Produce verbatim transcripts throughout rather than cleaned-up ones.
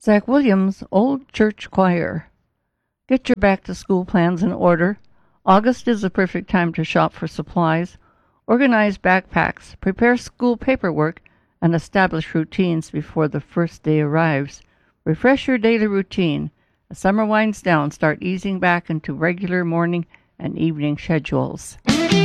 Zach Williams' Old Church Choir. Get your back-to-school plans in order. August is the perfect time to shop for supplies, organize backpacks, prepare school paperwork, and establish routines before the first day arrives. Refresh your daily routine. As summer winds down, start easing back into regular morning and evening schedules.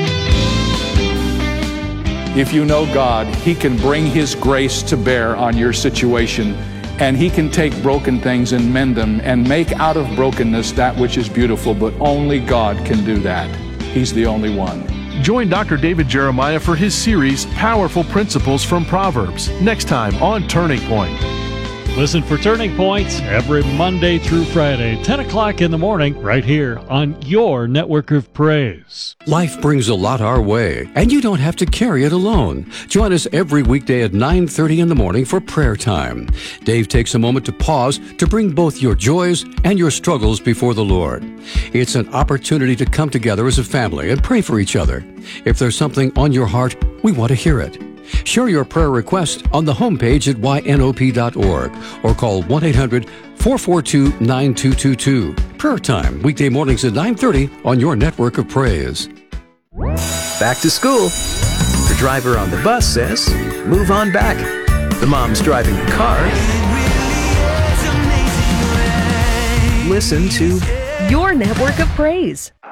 If you know God, He can bring His grace to bear on your situation, and He can take broken things and mend them and make out of brokenness that which is beautiful, but only God can do that. He's the only one. Join Doctor David Jeremiah for his series, Powerful Principles from Proverbs, next time on Turning Point. Listen for Turning Points every Monday through Friday, ten o'clock in the morning, right here on your network of praise. Life brings a lot our way, and you don't have to carry it alone. Join us every weekday at nine thirty in the morning for prayer time. Dave takes a moment to pause to bring both your joys and your struggles before the Lord. It's an opportunity to come together as a family and pray for each other. If there's something on your heart, we want to hear it. Share your prayer request on the homepage at y n o p dot org or call one eight hundred four four two nine two two two. Prayer time, weekday mornings at nine thirty on your network of praise. Back to school. The driver on the bus says, move on back. The mom's driving the car. Listen to your network of praise.